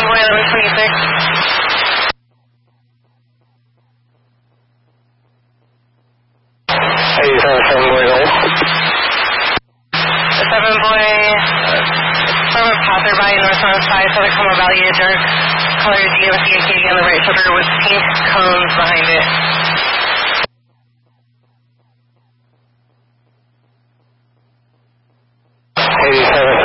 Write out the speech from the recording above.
Boy 1126. 7 Boy Gold. 7 Boy, from a passerby northbound 5, Southern Como Valley, a dark colored GMC Acadia on the right shoulder with pink cones behind it. 87